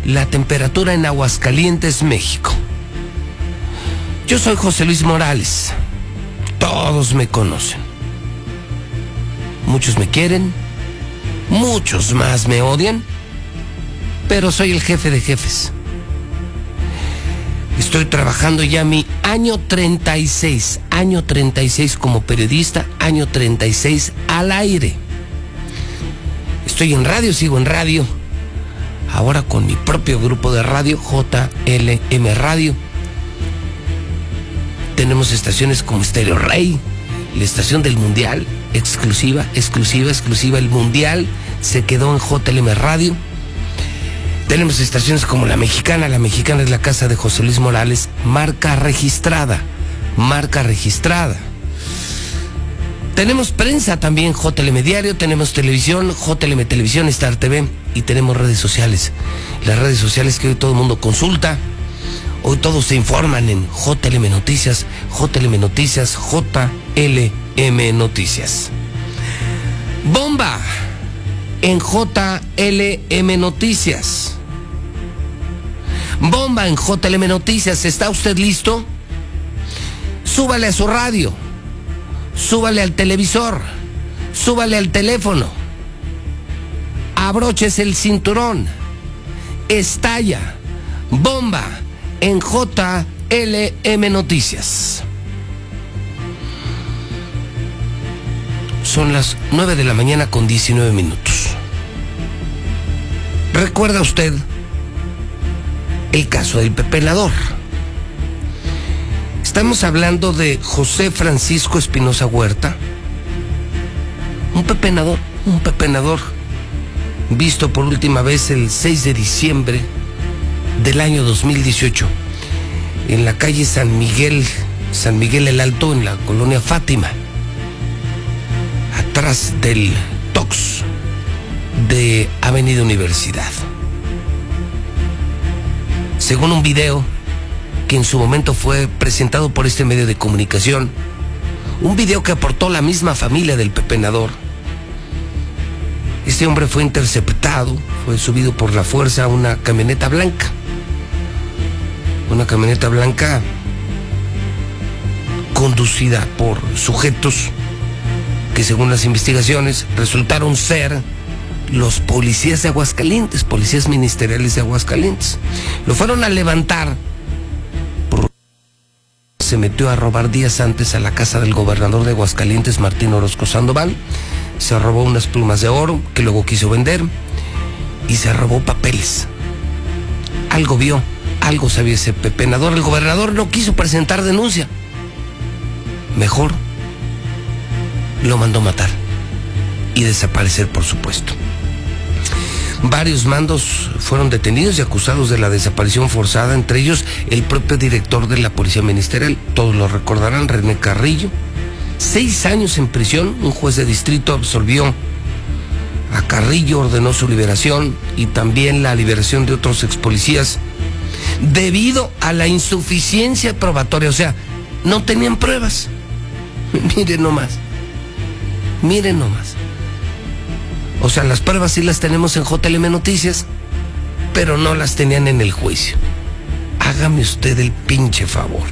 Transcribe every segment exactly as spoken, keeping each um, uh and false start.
la temperatura en Aguascalientes, México. Yo soy José Luis Morales. Todos me conocen. Muchos me quieren, muchos más me odian, pero soy el jefe de jefes. Estoy trabajando ya mi año treinta y seis, año treinta y seis como periodista, año treinta y seis al aire. Estoy en radio, sigo en radio, ahora con mi propio grupo de radio, J L M Radio. Tenemos estaciones como Stereo Rey, la estación del Mundial, exclusiva, exclusiva, exclusiva, el Mundial se quedó en J L M Radio. Tenemos estaciones como La Mexicana, La Mexicana es la casa de José Luis Morales, marca registrada, marca registrada. Tenemos prensa también, J L M Diario, tenemos televisión, J L M Televisión, Star T V, y tenemos redes sociales. Las redes sociales que hoy todo el mundo consulta, hoy todos se informan en J L M Noticias, J L M Noticias, J L M Noticias. Bomba en J L M Noticias. Bomba en J L M Noticias. ¿Está usted listo? Súbale a su radio, súbale al televisor, súbale al teléfono, abróchese el cinturón. Estalla bomba en J L M Noticias. Son las nueve de la mañana con diecinueve minutos. ¿Recuerda usted el caso del pepenador? Estamos hablando de José Francisco Espinosa Huerta, un pepenador, un pepenador visto por última vez el seis de diciembre del año dos mil dieciocho en la calle San Miguel, San Miguel el Alto, en la colonia Fátima, atrás del Tox de Avenida Universidad. Según un video que en su momento fue presentado por este medio de comunicación, un video que aportó la misma familia del pepenador, este hombre fue interceptado, fue subido por la fuerza a una camioneta blanca, una camioneta blanca conducida por sujetos que, según las investigaciones, resultaron ser los policías de Aguascalientes, policías ministeriales de Aguascalientes. Lo fueron a levantar por... se metió a robar días antes a la casa del gobernador de Aguascalientes, Martín Orozco Sandoval. Se robó unas plumas de oro que luego quiso vender y se robó papeles. Algo vio, algo sabía ese pepenador. El gobernador no quiso presentar denuncia. Mejor lo mandó matar y desaparecer, por supuesto. Varios mandos fueron detenidos y acusados de la desaparición forzada, entre ellos el propio director de la Policía Ministerial, todos lo recordarán, René Carrillo. Seis años en prisión, un juez de distrito absolvió a Carrillo, ordenó su liberación y también la liberación de otros expolicías debido a la insuficiencia probatoria, o sea, no tenían pruebas. Miren nomás, miren nomás. O sea, las pruebas sí las tenemos en J L M Noticias, pero no las tenían en el juicio. Hágame usted el pinche favor.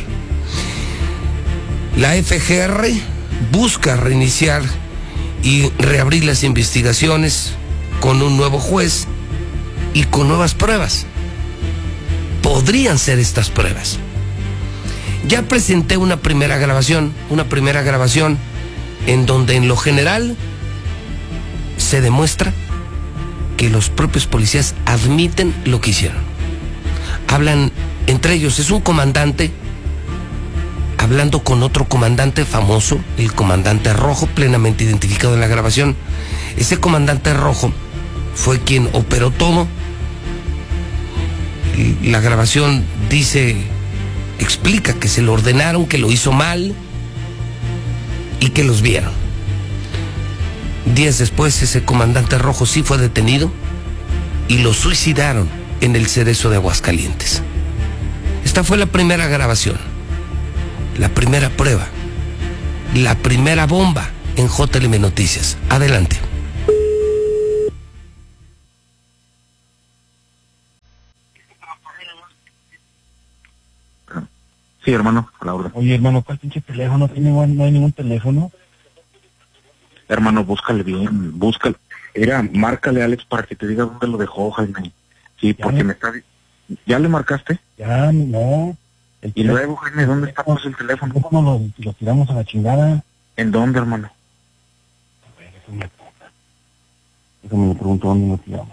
La F G R busca reiniciar y reabrir las investigaciones con un nuevo juez y con nuevas pruebas. Podrían ser estas pruebas. Ya presenté una primera grabación, una primera grabación en donde en lo general se demuestra que los propios policías admiten lo que hicieron. Hablan entre ellos, es un comandante hablando con otro comandante famoso, el comandante Rojo, plenamente identificado en la grabación. Ese comandante Rojo fue quien operó todo. La grabación dice, explica que se lo ordenaron, que lo hizo mal y que los vieron. Días después, ese comandante Rojo sí fue detenido y lo suicidaron en el Cerezo de Aguascalientes. Esta fue la primera grabación, la primera prueba, la primera bomba en J L M Noticias. Adelante. Sí, hermano, a la orden. Oye, hermano, ¿cuál pinche teléfono? No, tiene, no hay ningún teléfono. Hermano, búscale bien, búscale. Era, márcale a Alex para que te diga dónde lo dejó, Jaime. Sí, Ya porque me... me está... ¿Ya le marcaste? Ya, no. El y luego, Jaime, ¿dónde está pues el teléfono? ¿Cómo lo, lo tiramos a la chingada? ¿En dónde, hermano? A ver, déjame, déjame le pregunto dónde lo tiramos.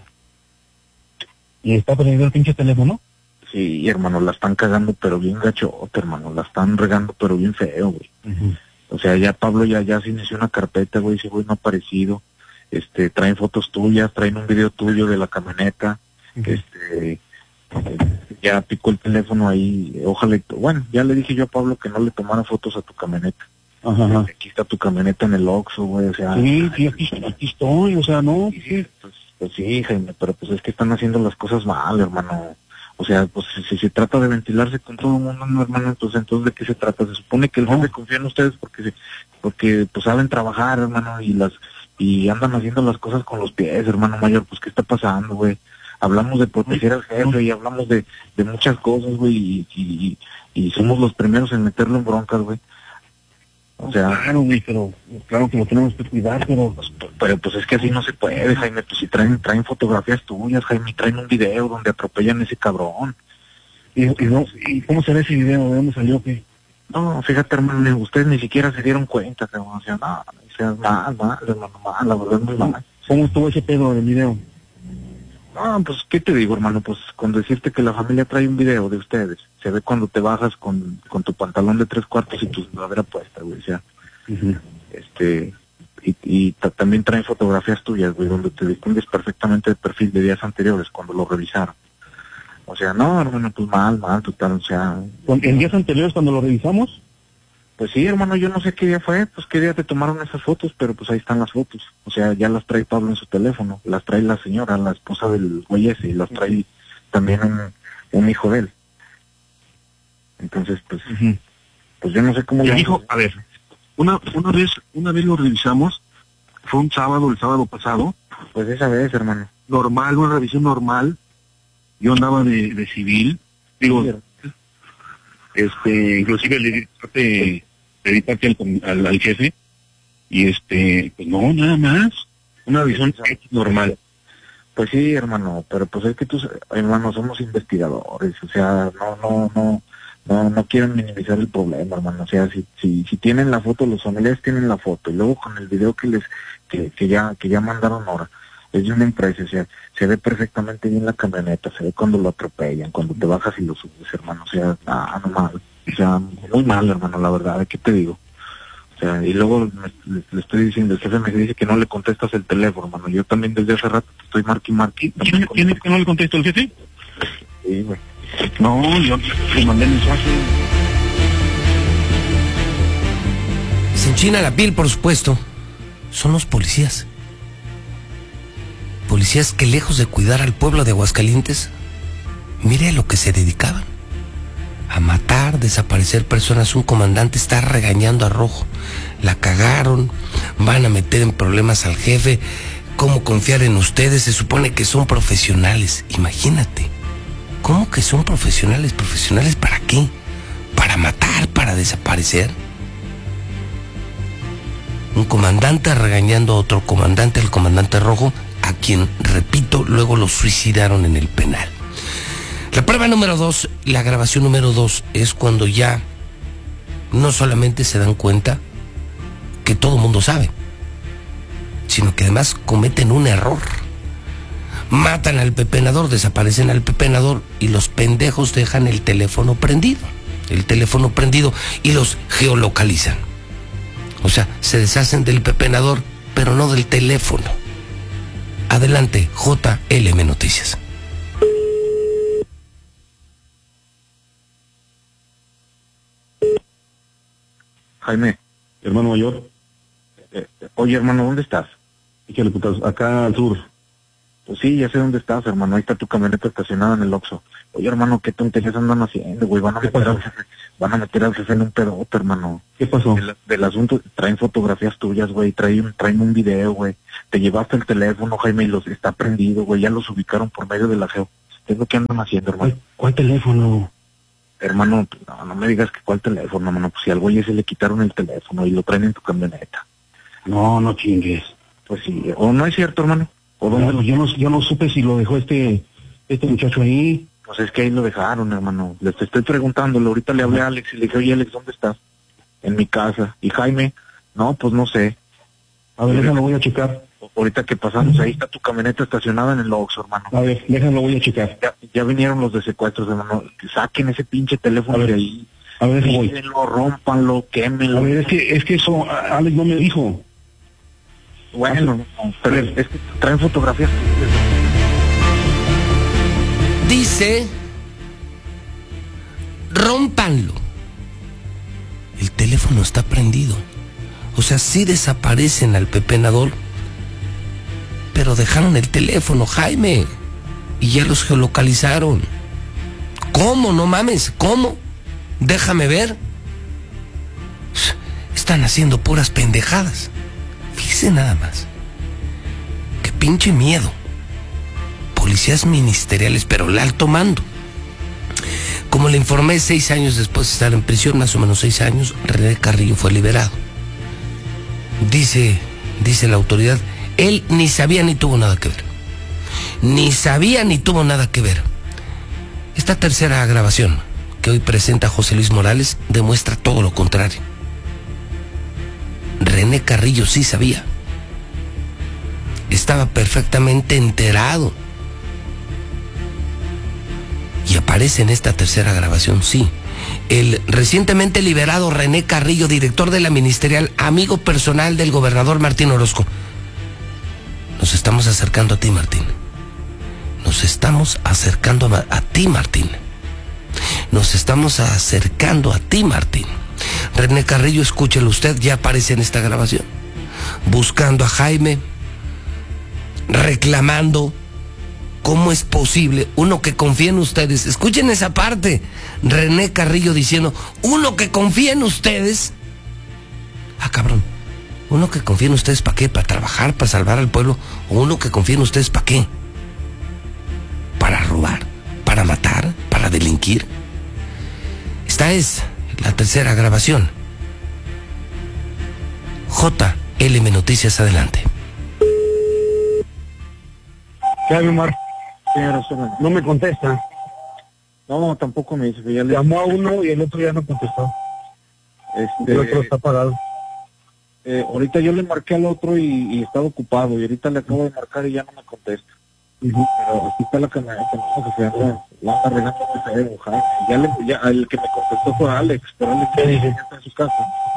¿Y está perdido el pinche teléfono? Sí, hermano, la están cagando, pero bien gachote, hermano. La están regando, pero bien feo, güey. Uh-huh. O sea, ya Pablo ya, ya se inició una carpeta, güey, ese güey no ha aparecido. Este, traen fotos tuyas, traen un video tuyo de la camioneta. Uh-huh. Este, ya picó el teléfono ahí, ojalá, bueno, ya le dije yo a Pablo que no le tomara fotos a tu camioneta. Ajá, ajá. Aquí está tu camioneta en el Oxxo, güey, o sea... Sí, sí, aquí, aquí estoy, o sea, no... Sí, pues, pues sí, Jaime, pero pues es que están haciendo las cosas mal, hermano. O sea, pues si, si se trata de ventilarse con todo el mundo, no, hermano, entonces, entonces ¿de qué se trata? Se supone que el jefe confía en ustedes porque se, porque pues saben trabajar, hermano, y las y andan haciendo las cosas con los pies, hermano mayor, pues ¿qué está pasando, güey? Hablamos de proteger al jefe y hablamos de, de muchas cosas, güey, y, y, y somos los primeros en meterlo en broncas, güey. O sea, claro, güey, pero claro que lo tenemos que cuidar, pero... Pues, pero pues es que así no se puede, Jaime, pues si traen traen fotografías tuyas, Jaime, traen un video donde atropellan a ese cabrón. ¿Y, y, no, ¿Y cómo será ese video? ¿De dónde salió? ¿Qué? No, fíjate, hermano, ustedes ni siquiera se dieron cuenta, cabrón, o sea, no, o sea, mal, mal, hermano, mal, la verdad es muy mal. ¿Cómo estuvo ese pedo del video? No, pues, ¿qué te digo, hermano? Pues, con decirte que la familia trae un video de ustedes, se ve cuando te bajas con, con tu pantalón de tres cuartos y tu sudadera puesta, güey, o sea, uh-huh. este, y, y t- también traen fotografías tuyas, güey, donde te distingues perfectamente el perfil de días anteriores, cuando lo revisaron. O sea, no, hermano, pues mal, mal, total, o sea... ¿En días anteriores cuando lo revisamos? Pues sí, hermano, yo no sé qué día fue, pues qué día te tomaron esas fotos, pero pues ahí están las fotos. O sea, ya las trae Pablo en su teléfono, las trae la señora, la esposa del güey ese, y las trae también un, un hijo de él. Entonces, pues, uh-huh. pues yo no sé cómo... El hijo, a ver, una una vez una vez lo revisamos, fue un sábado, el sábado pasado. Pues esa vez, hermano. Normal, una revisión normal. Yo andaba de, de civil, digo, sí, este, inclusive le di parte, le di parte al, al, al jefe, y este, pues no, nada más, una revisión normal. Pues sí, hermano, pero pues es que tus hermanos somos investigadores, o sea, no, no, no, no, no quieren minimizar el problema, hermano, o sea, si, si, si tienen la foto, los familiares tienen la foto, y luego con el video que les, que, que ya, que ya mandaron ahora, es de una empresa, o sea, se ve perfectamente bien la camioneta, se ve cuando lo atropellan, cuando te bajas y lo subes, hermano, o sea, ah, no mal, o sea, muy mal, hermano, la verdad, ¿qué te digo? O sea, y luego me, le, le estoy diciendo, el jefe me dice que no le contestas el teléfono, hermano, yo también desde hace rato estoy marqui marqui. ¿Quién, ¿quién es que no le contesto el jefe? Sí, güey. No, yo le mandé mensaje. Se enchina la piel, por supuesto. Son los policías. Policías que lejos de cuidar al pueblo de Aguascalientes, mire a lo que se dedicaban. A matar, desaparecer personas. Un comandante está regañando a Rojo. La cagaron, van a meter en problemas al jefe. ¿Cómo confiar en ustedes? Se supone que son profesionales. Imagínate. ¿Cómo que son profesionales? ¿Profesionales para qué? ¿Para matar? ¿Para desaparecer? Un comandante regañando a otro comandante, el comandante Rojo, a quien, repito, luego lo suicidaron en el penal. La prueba número dos, la grabación número dos, es cuando ya no solamente se dan cuenta que todo el mundo sabe, sino que además cometen un error. Matan al pepenador, desaparecen al pepenador y los pendejos dejan el teléfono prendido. El teléfono prendido y los geolocalizan. O sea, se deshacen del pepenador, pero no del teléfono. Adelante, J L M Noticias. Jaime. Hermano mayor. Eh, oye, hermano, ¿dónde estás? Échale putas, acá al sur. Pues sí, ya sé dónde estás, hermano. Ahí está tu camioneta estacionada en el Oxxo. Oye, hermano, ¿qué tonterías andan haciendo, güey? Van a meter al jefe, van a meter al jefe en un pedote, hermano. ¿Qué pasó? Del, del asunto, traen fotografías tuyas, güey, traen, traen un video, güey. Te llevaste el teléfono, Jaime, y los está prendido, güey. Ya los ubicaron por medio de la geo. ¿Qué es lo que andan haciendo, hermano? ¿Cuál, cuál teléfono? Hermano, no, no me digas que cuál teléfono, hermano, pues si al güey ese le quitaron el teléfono y lo traen en tu camioneta. No, no chingues. Pues sí, o no es cierto, hermano. ¿O dónde? Bueno, yo no, yo no supe si lo dejó este, este muchacho ahí. Pues es que ahí lo dejaron, hermano. Les estoy preguntándole, ahorita le hablé a Alex y le dije, oye Alex, ¿dónde estás? En mi casa. Y Jaime, no, pues no sé. A ver, déjalo, voy a checar. Ahorita que pasamos, ahí está tu camioneta estacionada en el Oxxo, hermano. A ver, déjalo, voy a checar. Ya, ya vinieron los de secuestros, hermano. Que saquen ese pinche teléfono de ahí. A ver, voy. Pídenlo, rómpanlo, quémenlo. A ver, es que, es que eso a- Alex no me dijo. Bueno, pero es que traen fotografías. Dice, rómpanlo. El teléfono está prendido. O sea, sí desaparecen al pepenador, pero dejaron el teléfono, Jaime, y ya los geolocalizaron. ¿Cómo? No mames, ¿cómo? Déjame ver. Están haciendo puras pendejadas. Fíjese nada más. Qué pinche miedo. Policías ministeriales, pero el alto mando. Como le informé, seis años después de estar en prisión, más o menos seis años, René Carrillo fue liberado. Dice, dice la autoridad, él ni sabía ni tuvo nada que ver. Ni sabía ni tuvo nada que ver. Esta tercera grabación que hoy presenta José Luis Morales demuestra todo lo contrario. René Carrillo sí sabía. Estaba perfectamente enterado. Y aparece en esta tercera grabación, sí. El recientemente liberado René Carrillo, director de la ministerial, amigo personal del gobernador Martín Orozco. Nos estamos acercando a ti, Martín. Nos estamos acercando a, a ti, Martín. Nos estamos acercando a ti, Martín. René Carrillo, escúchelo usted, ya aparece en esta grabación. Buscando a Jaime, reclamando. ¿Cómo es posible? Uno que confía en ustedes. Escuchen esa parte. René Carrillo diciendo, uno que confía en ustedes. Ah, cabrón. Uno que confía en ustedes, ¿para qué? ¿Para trabajar? ¿Para salvar al pueblo? ¿O uno que confía en ustedes, para qué? ¿Para robar? ¿Para matar? ¿Para delinquir? Esta es la tercera grabación. J L M Noticias, adelante. ¿Qué hay, Omar? Señora, Sonia. No me contesta. No, tampoco me dice que ya le... Llamó a uno y el otro ya no contestó. Este, El otro está apagado. eh, ahorita yo le marqué al otro y, y estaba ocupado, y ahorita le acabo de marcar y ya no me contesta. Uh-huh. Pero aquí está la camioneta, no, que se anda, la anda regando muy feo, Jaime. Ya le, ya, el que me contestó fue Alex, pero Alex ¿Qué dice? ya está en su casa.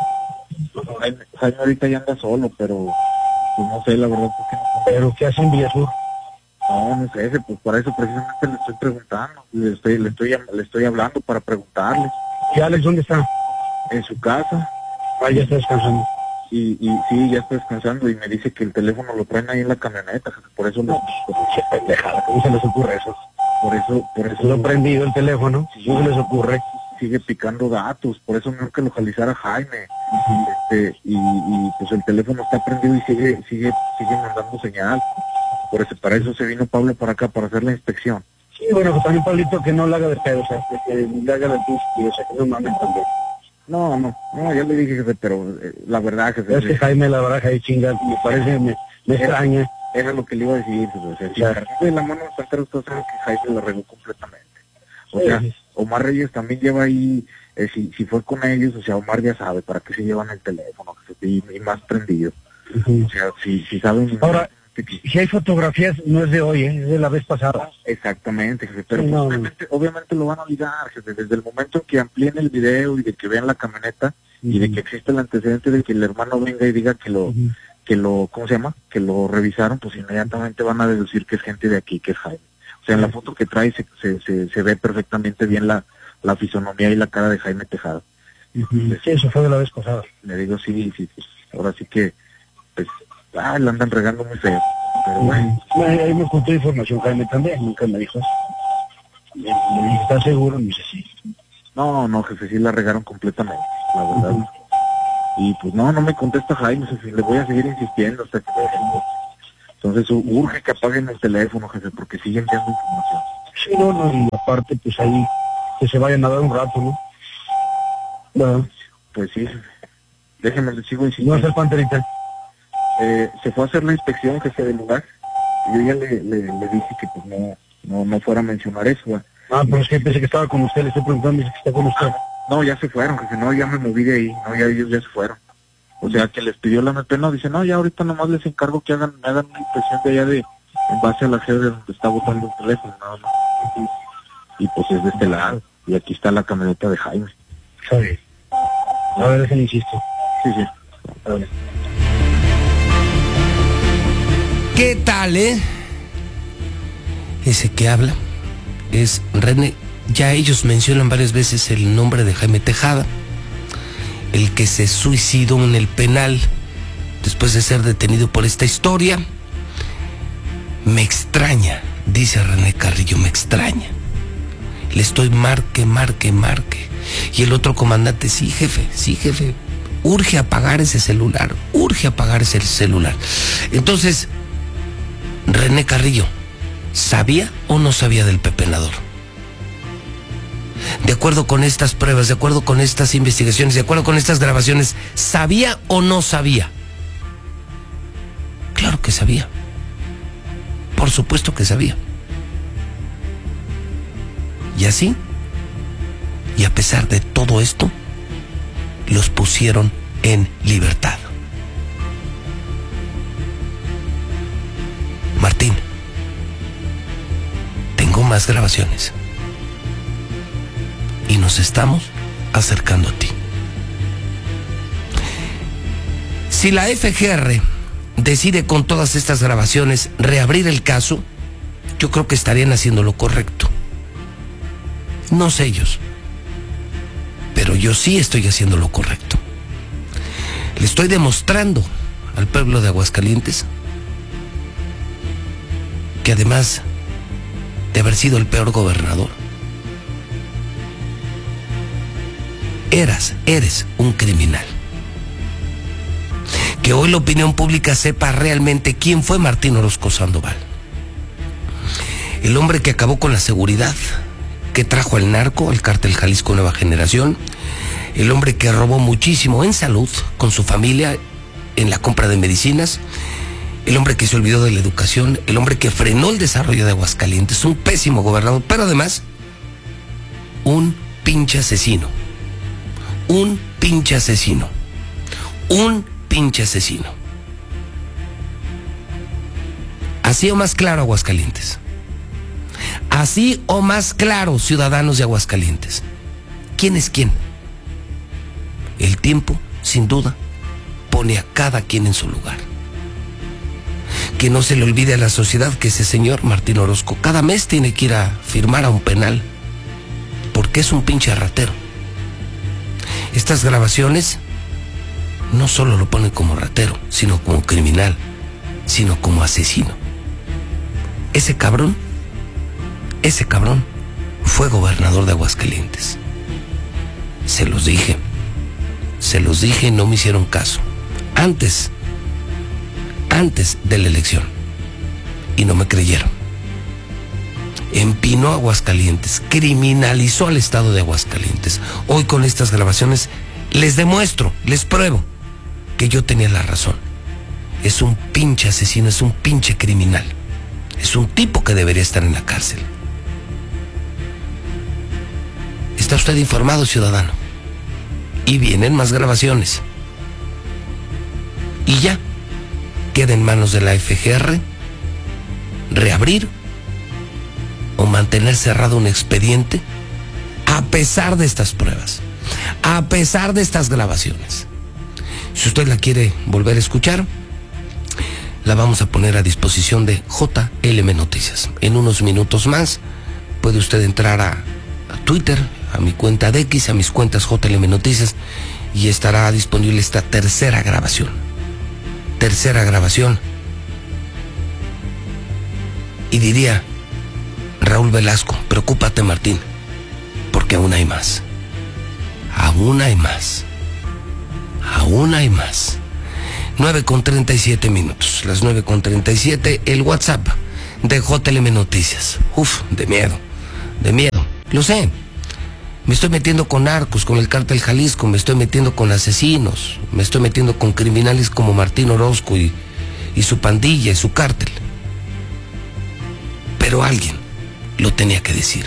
Jaime, Jaime ahorita ya anda solo, pero pues no sé, la verdad, ¿por qué no? ¿Pero qué hace en Villasur? No, no sé, pues para eso precisamente le estoy preguntando, le estoy, le estoy, le estoy hablando para preguntarle. ¿Y Alex dónde está? En su casa. Ah, ya está descansando. Y, y sí, ya está descansando y me dice que el teléfono lo traen ahí en la camioneta, por eso lo, Qué pendejada, ¿cómo se les ocurre eso? por eso, por eso Lo he prendido el teléfono, si no se les ocurre. sigue picando datos, por eso no que localizara a Jaime. Este, y, y pues el teléfono está prendido y sigue, sigue, sigue mandando señal. Por eso, para eso se vino Pablo para acá, para hacer la inspección. Sí, bueno, pues también Pablito que no le haga de pedo, o sea, que, que le haga de tus, y o sea, que no mames también. No, no, no, ya le dije, jefe, pero eh, la verdad, jefe, Es que Jaime la baraja de chinga, me parece, me, me extraña. era lo que le iba a decir, jefe, o sea, si Claro. de la mano santera usted sabe que Jaime la regó completamente. O Sí, sea, sí. Omar Reyes también lleva ahí, eh, si, si fue con ellos, o sea, Omar ya sabe para qué se llevan el teléfono, jefe, y, y más prendido. Uh-huh. O sea, si, si saben... Ahora, que- si hay fotografías, no es de hoy, ¿eh? Es de la vez pasada. Exactamente, jefe, pero Sí, pues, no, obviamente, obviamente lo van a ligar, jefe, desde el momento en que amplíen el video y de que vean la camioneta y de Ujú. que existe el antecedente de que el hermano venga y diga que lo, Ujú. que lo, ¿cómo se llama? Que lo revisaron, pues inmediatamente van a deducir que es gente de aquí, que es Jaime. O sea, en la foto que trae se, se, se, se ve perfectamente bien la, la fisonomía y la cara de Jaime Tejada. Uh-huh. Sí, eso fue de la vez pasada. Le digo, sí, sí, pues, ahora sí que, pues, ah, la andan regando muy feo. Pero bueno, Uh-huh. Ahí ahí me ocultó información Jaime también, nunca me dijo eso. Le, le dije, ¿estás seguro? Me dice, sí. no, no, jefe, sí la regaron completamente, la verdad. Ujú. Y pues no, no me contesta Jaime, jefe, le voy a seguir insistiendo hasta que me dejen. Entonces u- urge que apaguen el teléfono, jefe, porque siguen enviando información. Sí, no, no, y aparte, pues ahí que se vayan a dar un rato, ¿no? Bueno, pues sí, déjenme, le sigo No insistiendo. es el Panterita. Eh, se fue a hacer la inspección, jefe del lugar, y yo ya le, le, le dije que pues no, no, no fuera a mencionar eso, güey. Ah, pero es que pensé que estaba con usted, le estoy preguntando, dice que está con usted. No, ya se fueron, jefe, no, ya me moví de ahí, no, ya ellos ya se fueron. O sea, que les pidió la M P, no, dice, no, ya ahorita nomás les encargo que hagan, me hagan una inspección de allá de, en base a la sede donde está botando el teléfono, nada más. Y pues es de este lado, y aquí está la camioneta de Jaime. Está bien. A ver, déjenme insisto. Sí, sí. A ver. ¿Qué tal, eh? Ese que habla es René. Ya ellos mencionan varias veces el nombre de Jaime Tejada, el que se suicidó en el penal después de ser detenido por esta historia. Me extraña, dice René Carrillo, me extraña. Le estoy marque, marque, marque. Y el otro comandante, sí, jefe, sí, jefe. Urge apagar ese celular, urge apagar ese celular. Entonces, René Carrillo, ¿sabía o no sabía del pepenador? De acuerdo con estas pruebas, de acuerdo con estas investigaciones, de acuerdo con estas grabaciones, ¿sabía o no sabía? Claro que sabía. Por supuesto que sabía. Y así, y a pesar de todo esto, los pusieron en libertad. Martín, tengo más grabaciones. Y nos estamos acercando a ti. Si la F G R decide con todas estas grabaciones reabrir el caso, yo creo que estarían haciendo lo correcto. No sé ellos, pero yo sí estoy haciendo lo correcto. Le estoy demostrando al pueblo de Aguascalientes que además de haber sido el peor gobernador, eras, eres un criminal. Que hoy la opinión pública sepa realmente quién fue Martín Orozco Sandoval. El hombre que acabó con la seguridad, que trajo al narco, al cártel Jalisco Nueva Generación, el hombre que robó muchísimo en salud con su familia, en la compra de medicinas, el hombre que se olvidó de la educación, el hombre que frenó el desarrollo de Aguascalientes, un pésimo gobernador, pero además, un pinche asesino. Un pinche asesino. Un pinche asesino. Así o más claro, Aguascalientes. Así o más claro, ciudadanos de Aguascalientes. ¿Quién es quién? El tiempo, sin duda, pone a cada quien en su lugar. Que no se le olvide a la sociedad que ese señor Martín Orozco cada mes tiene que ir a firmar a un penal porque es un pinche ratero. Estas grabaciones no solo lo ponen como ratero, sino como criminal, sino como asesino. Ese cabrón, ese cabrón fue gobernador de Aguascalientes. Se los dije, se los dije y no me hicieron caso. Antes, antes de la elección. Y no me creyeron. Empinó a Aguascalientes, criminalizó al estado de Aguascalientes. Hoy con estas grabaciones les demuestro, les pruebo que yo tenía la razón. Es un pinche asesino, es un pinche criminal. Es un tipo que debería estar en la cárcel. ¿Está usted informado, ciudadano? Y vienen más grabaciones. Y ya, queda en manos de la F G R reabrir o mantener cerrado un expediente a pesar de estas pruebas, a pesar de estas grabaciones. Si usted la quiere volver a escuchar, la vamos a poner a disposición de J L M Noticias. En unos minutos más puede usted entrar a, a Twitter, a mi cuenta de X, a mis cuentas J L M Noticias, y estará disponible esta tercera grabación. Tercera grabación. Y diría Raúl Velasco, preocúpate, Martín, porque aún hay más. Aún hay más. Aún hay más. nueve con treinta y siete minutos. Las nueve con treinta y siete, el WhatsApp de J L M Noticias. Uf, de miedo, de miedo. Lo sé. Me estoy metiendo con narcos, con el cártel Jalisco, me estoy metiendo con asesinos, me estoy metiendo con criminales como Martín Orozco y, y su pandilla y su cártel. Pero alguien lo tenía que decir.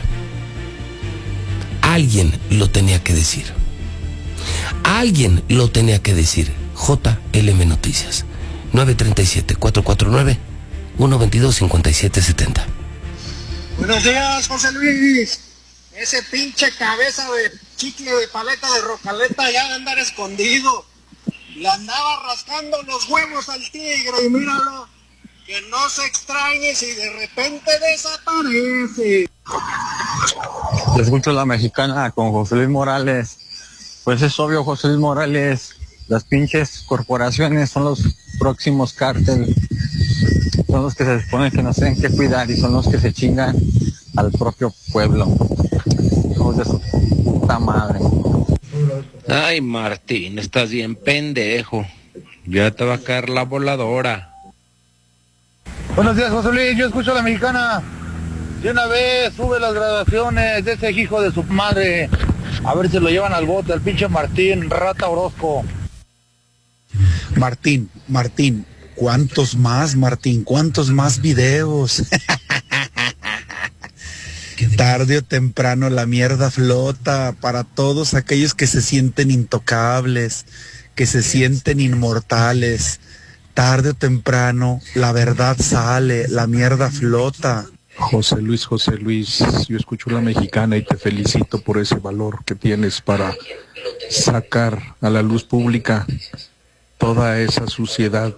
Alguien lo tenía que decir. Alguien lo tenía que decir. J L M Noticias. nueve tres siete, cuatro cuatro nueve, uno dos dos, cinco siete siete cero. Buenos días, José Luis. Ese pinche cabeza de chicle de paleta de rocaleta ya de andar escondido. Le andaba rascando los huevos al tigre y míralo, que no se extrañe si de repente desaparece. Les escucho La Mexicana con José Luis Morales. Pues es obvio, José Luis Morales, las pinches corporaciones son los próximos cárteles, son los que se supone que nos tienen que cuidar y son los que se chingan al propio pueblo. Hijos de su puta madre. Ay, Martín, estás bien pendejo. Ya te va a caer la voladora. Buenos días, José Luis, yo escucho a La Mexicana. De una vez sube las grabaciones de ese hijo de su madre. A ver si lo llevan al bote, al pinche Martín, rata Orozco. Martín, Martín, ¿cuántos más, Martín? ¿Cuántos más videos? Tarde o temprano la mierda flota para todos aquellos que se sienten intocables, que se sienten inmortales. Tarde o temprano la verdad sale, la mierda flota. José Luis, José Luis, yo escucho La Mexicana y te felicito por ese valor que tienes para sacar a la luz pública toda esa suciedad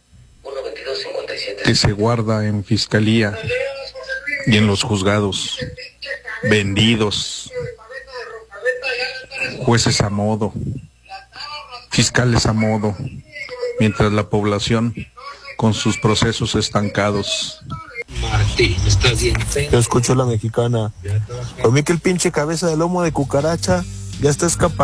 que se guarda en fiscalía y en los juzgados, vendidos, jueces a modo, fiscales a modo, mientras la población con sus procesos estancados. Martín, estás bien pendejo. Yo escucho La Mexicana. Por mí que el pinche cabeza de lomo de cucaracha ya está escapando.